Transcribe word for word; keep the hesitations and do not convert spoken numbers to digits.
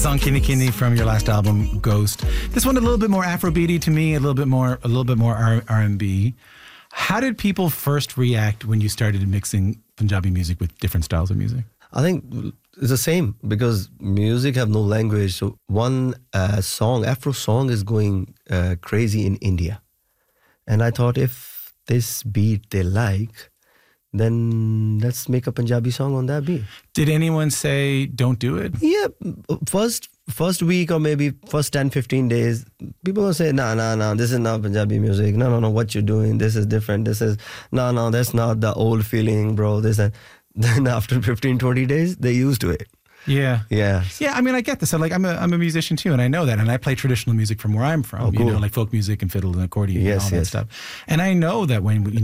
Song Kini Kini from your last album, Ghost. This one a little bit more Afrobeaty to me, a little bit more, a little bit more R and B. How did people first react when you started mixing Punjabi music with different styles of music? I think it's the same because music have no language. So one uh, song, Afro song, is going uh, crazy in India, and I thought if this beat they like, then let's make a Punjabi song on that beat. Did anyone say, don't do it? Yeah, first first week or maybe first ten, fifteen days, people will say, no, no, no, this is not Punjabi music. No, no, no, what you're doing, this is different. This is, no, no, that's not the old feeling, bro. This and then after fifteen, twenty days, they used to it. Yeah. Yeah. Yeah, I mean, I get this. So, like, I'm a, I'm a musician too, and I know that. And I play traditional music from where I'm from, Oh, cool. you know, like folk music and fiddle and accordion Yes, and all that yes. stuff. And I know that when, you